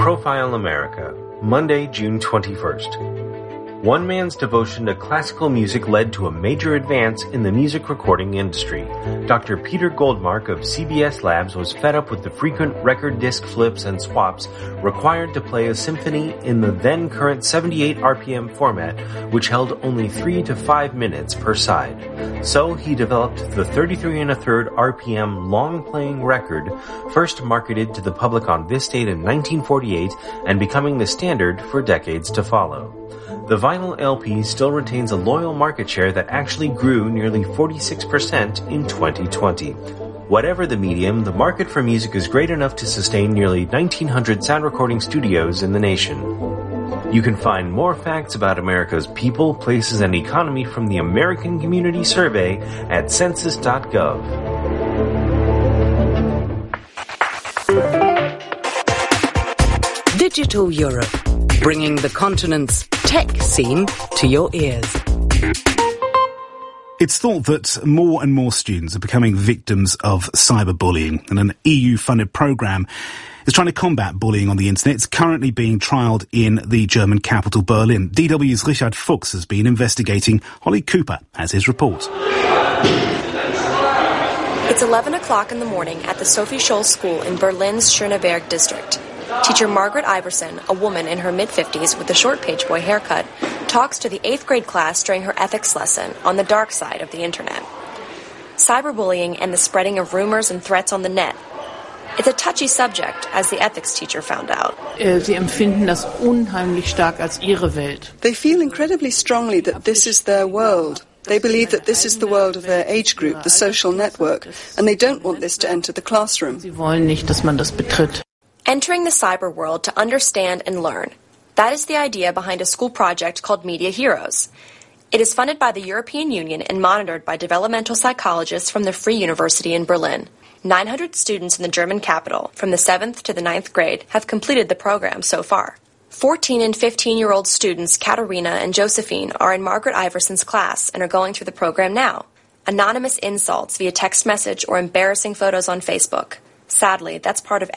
Profile America, Monday, June 21st. One man's devotion to classical music led to a major advance in the music recording industry. Dr. Peter Goldmark of CBS Labs was fed up with the frequent record disc flips and swaps required to play a symphony in the then current 78 RPM format, which held only 3 to 5 minutes per side. So he developed the 33 1/3 RPM long-playing record, first marketed to the public on this date in 1948 and becoming the standard for decades to follow. The vinyl LP still retains a loyal market share that actually grew nearly 46% in 2020. Whatever the medium, the market for music is great enough to sustain nearly 1,900 sound recording studios in the nation. You can find more facts about America's people, places, and economy from the American Community Survey at census.gov. Digital Europe, bringing the continent's tech scene to your ears. It's thought that more and more students are becoming victims of cyberbullying, and an EU-funded programme is trying to combat bullying on the internet. It's currently being trialled in the German capital, Berlin. DW's Richard Fuchs has been investigating. Holly Cooper has his report. It's 11 o'clock in the morning at the Sophie Scholl School in Berlin's Schöneberg district. Teacher Margaret Iverson, a woman in her mid-50s with a short page boy haircut, talks to the 8th grade class during her ethics lesson on the dark side of the internet. Cyberbullying and the spreading of rumors and threats on the net. It's a touchy subject, as the ethics teacher found out. Sie empfinden das unheimlich stark als ihre Welt. They feel incredibly strongly that this is their world. They believe that this is the world of their age group, the social network, and they don't want this to enter the classroom. Sie wollen nicht, dass man das betritt. Entering the cyber world to understand and learn. That is the idea behind a school project called Media Heroes. It is funded by the European Union and monitored by developmental psychologists from the Free University in Berlin. 900 students in the German capital, from the 7th to the 9th grade, have completed the program so far. 14 and 15-year-old students Katerina and Josephine are in Margaret Iverson's class and are going through the program now. Anonymous insults via text message or embarrassing photos on Facebook. Sadly, that's part of